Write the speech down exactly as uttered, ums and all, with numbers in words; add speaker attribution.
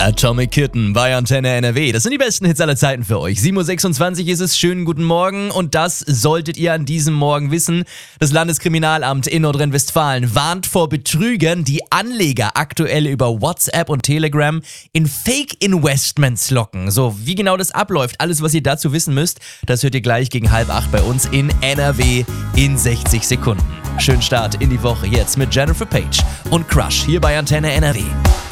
Speaker 1: Atomic Kitten bei Antenne N R W. Das sind die besten Hits aller Zeiten für euch. sieben Uhr sechsundzwanzig ist es. Schönen guten Morgen. Und das solltet ihr an diesem Morgen wissen. Das Landeskriminalamt in Nordrhein-Westfalen warnt vor Betrügern, die Anleger aktuell über WhatsApp und Telegram in Fake-Investments locken. So, wie genau das abläuft, alles, was ihr dazu wissen müsst, das hört ihr gleich gegen halb acht bei uns in N R W in sechzig Sekunden. Schönen Start in die Woche jetzt mit Jennifer Page und Crush hier bei Antenne N R W.